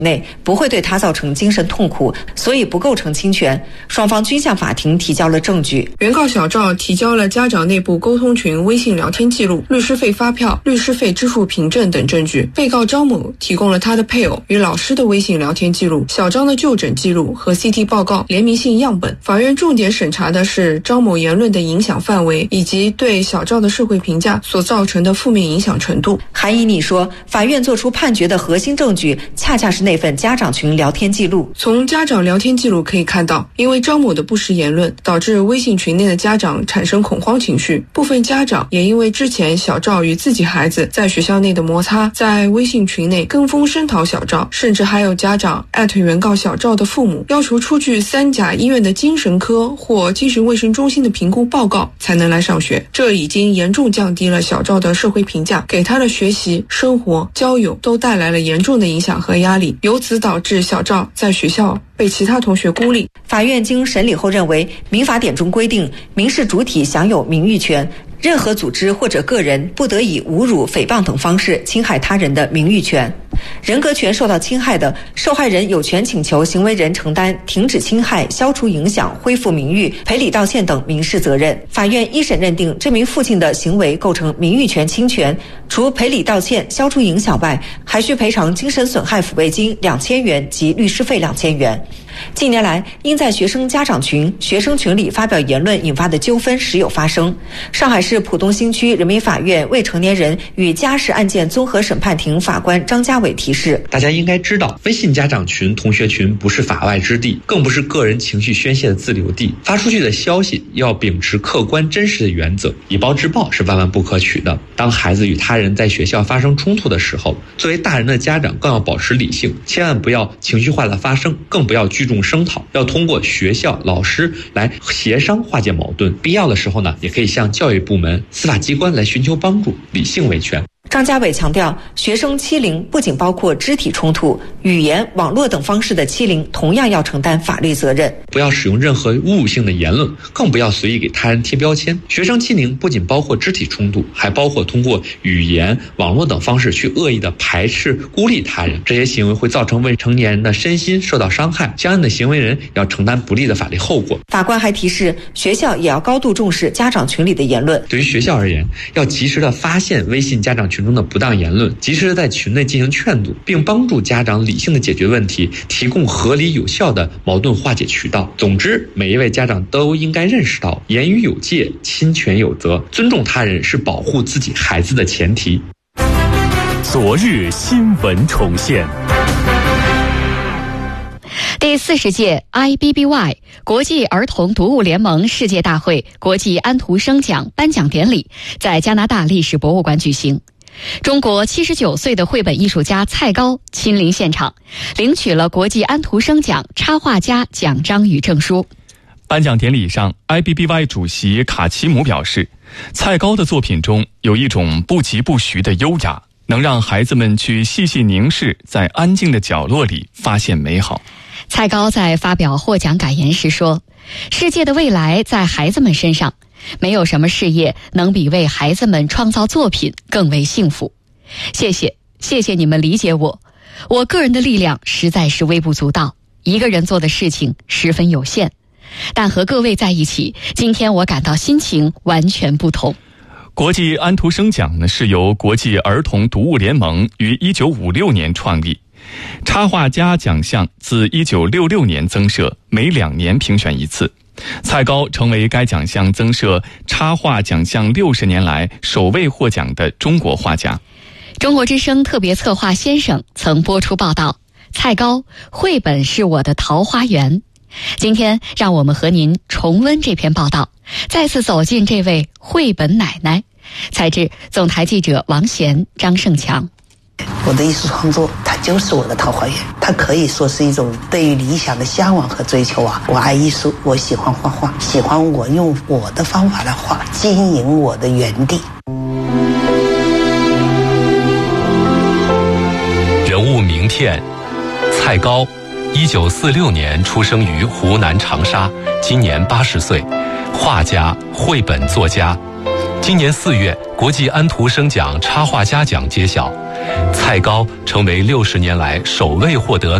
内，不会对他造成精神痛苦，所以不构成侵权。双方均向法庭提交了证据。 原告小赵提交了家长内部沟通群微信聊天记录、律师费发票、律师费支付凭证等证据。被告张某提供了他的配偶与老师的微信聊天记录、小张的就诊记录和 CT 报告联名性样本。法院重点审查的是张某言论的影响范围以及对小赵的社会评价所造成的负面影响程度。 韩以妮说，法院作出判决的核心证据恰恰是那份家长群聊天记录。 从家长聊天记录可以看到，因为张某的不实言论，导致微信群内的家长产生恐慌情绪，部分家长也因为之前小赵与自己孩子在学校内的摩擦，在微信群内跟风声讨小赵，甚至还有家长艾特原告小赵的父母，要求出具3甲医院的精神科或精神卫生中心的评估报告才能来上学。这已经严重降低了小赵的社会评价，给他的学习、生活、交友都带来了严重的影响和压力，由此导致小赵在学校被其他同学孤立。 法院经审理后认为，民法典中规定，民事主体享有名誉权，任何组织或者个人不得以侮辱、诽谤等方式侵害他人的名誉权。人格权受到侵害的，受害人有权请求行为人承担停止侵害、消除影响、恢复名誉、赔礼道歉等民事责任。法院一审认定这名父亲的行为构成名誉权侵权，除赔礼道歉、消除影响外，还需赔偿精神损害抚慰金2000元及律师费2000元。近年来，因在学生家长群、学生群里发表言论引发的纠纷时有发生。上海市浦东新区人民法院未成年人与家事案件综合审判庭法官张家伟提示， 大家应该知道，微信家长群、同学群不是法外之地，更不是个人情绪宣泄的自留地。发出去的消息要秉持客观真实的原则，以暴制暴是万万不可取的。当孩子与他人在学校发生冲突的时候，作为大人的家长更要保持理性，千万不要情绪化的发声，更不要聚众声讨，要通过学校、老师来协商化解矛盾。必要的时候呢，也可以向教育部门、司法机关来寻求帮助，理性维权。 张家伟强调，学生欺凌不仅包括肢体冲突、语言、网络等方式的欺凌，同样要承担法律责任。 不要使用任何侮辱性的言论，更不要随意给他人贴标签。学生欺凌不仅包括肢体冲突，还包括通过语言、网络等方式去恶意的排斥、孤立他人。这些行为会造成未成年人的身心受到伤害，相应的行为人要承担不利的法律后果。 法官还提示，学校也要高度重视家长群里的言论。 对于学校而言，要及时的发现微信家长群中的不当言论，及时的在群内进行劝阻，并帮助家长理性的解决问题，提供合理有效的矛盾化解渠道。总之，每一位家长都应该认识到，言语有界，侵权有责，尊重他人是保护自己孩子的前提。 昨日新闻重现。 第40届 IBBY 国际儿童读物联盟世界大会国际安徒生奖颁奖典礼在加拿大历史博物馆举行。中国79岁的绘本艺术家蔡高亲临现场，领取了国际安徒生奖插画家奖章与证书。 颁奖典礼上， IBBY 主席卡奇姆表示，蔡高的作品中有一种不疾不徐的优雅，能让孩子们去细细凝视，在安静的角落里发现美好。 蔡高在发表获奖感言时说，世界的未来在孩子们身上，没有什么事业能比为孩子们创造作品更为幸福。谢谢你们理解我，我个人的力量实在是微不足道，一个人做的事情十分有限，但和各位在一起，今天我感到心情完全不同。 国际安徒生奖呢，是由国际儿童读物联盟于1956年创立，插画家奖项自1966年增设，每2年评选一次。蔡高成为该奖项增设插画奖项60年来首位获奖的中国画家。 中国之声特别策划先生曾播出报道，蔡高，绘本是我的桃花源。今天让我们和您重温这篇报道，再次走进这位绘本奶奶。采自总台记者王贤、张胜强。 我的艺术创作，它就是我的桃花源，它可以说是一种对于理想的向往和追求啊！我爱艺术，我喜欢画画，喜欢我用我的方法来画，经营我的园地。 人物名片：蔡高，1946年出生于湖南长沙，今年80岁，画家、绘本作家。今年4月，国际安徒生奖插画家奖揭晓， 蔡高成为60年来首位获得